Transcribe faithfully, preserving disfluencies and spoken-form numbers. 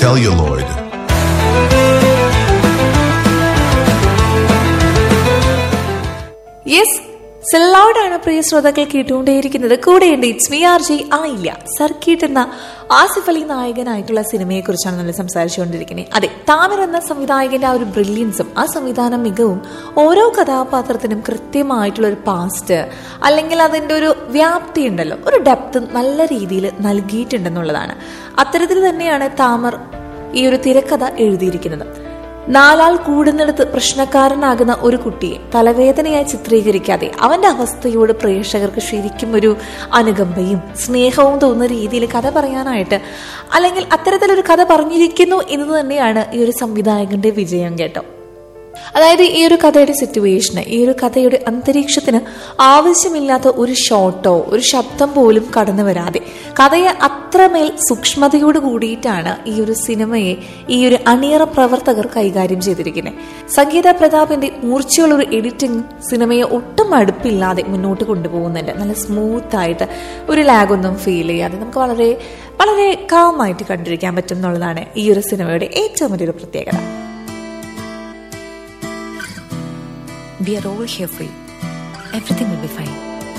Celluloid. Yes, സെല്ലോടാണ് പ്രിയ ശ്രോതാക്കൾ കേട്ടുകൊണ്ടേയിരിക്കുന്നത്. കൂടെയുണ്ട് it's me R J ആയില്ല. സർക്കിട്ട് എന്ന ആസിഫ് അലി നായകനായിട്ടുള്ള സിനിമയെ കുറിച്ചാണ് നമ്മൾ സംസാരിച്ചുകൊണ്ടിരിക്കുന്നത്. അതെ, താമിർ എന്ന സംവിധായകന്റെ ആ ഒരു ബ്രില്യൻസും ആ സംവിധാന മികവും ഓരോ കഥാപാത്രത്തിനും കൃത്യമായിട്ടുള്ള ഒരു പാസ്റ്റ് അല്ലെങ്കിൽ അതിന്റെ ഒരു വ്യാപ്തി ഉണ്ടല്ലോ, ഒരു ഡെപ്ത് നല്ല രീതിയിൽ നൽകിയിട്ടുണ്ടെന്നുള്ളതാണ്. അത്തരത്തിൽ തന്നെയാണ് താമിർ ഈ ഒരു തിരക്കഥ എഴുതിയിരിക്കുന്നത്. നാലാൾ കൂടുന്നിടത്ത് പ്രശ്നക്കാരനാകുന്ന ഒരു കുട്ടിയെ തലവേദനയായി ചിത്രീകരിക്കാതെ അവന്റെ അവസ്ഥയോട് പ്രേക്ഷകർക്ക് ശരിക്കും ഒരു അനുകമ്പയും സ്നേഹവും തോന്നുന്ന രീതിയിൽ കഥ പറയാനായിട്ട്, അല്ലെങ്കിൽ അത്തരത്തിലൊരു കഥ പറഞ്ഞിരിക്കുന്നു എന്ന് തന്നെയാണ് ഈ ഒരു സംവിധായകന്റെ വിജയം കേട്ടോ. അതായത് ഈ ഒരു കഥയുടെ സിറ്റുവേഷന്, ഈ ഒരു കഥയുടെ അന്തരീക്ഷത്തിന് ആവശ്യമില്ലാത്ത ഒരു ഷോട്ടോ ഒരു ശബ്ദം പോലും കടന്നു വരാതെ കഥയെ അത്രമേൽ സൂക്ഷ്മതയോട് കൂടിയിട്ടാണ് ഈ ഒരു സിനിമയെ ഈ ഒരു അണിയറ പ്രവർത്തകർ കൈകാര്യം ചെയ്തിരിക്കുന്നത്. സംഗീത പ്രതാപിന്റെ മൂർച്ചയുള്ളൊരു എഡിറ്റിംഗ് സിനിമയെ ഒട്ടും അടുപ്പില്ലാതെ മുന്നോട്ട് കൊണ്ടുപോകുന്നുണ്ട്. നല്ല സ്മൂത്ത് ആയിട്ട്, ഒരു ലാഗൊന്നും ഫീൽ ചെയ്യാതെ നമുക്ക് വളരെ വളരെ കാമായിട്ട് കണ്ടിരിക്കാൻ പറ്റും എന്നുള്ളതാണ് ഈ ഒരു സിനിമയുടെ ഏറ്റവും വലിയൊരു പ്രത്യേകത. We are all here for you. Everything will be fine.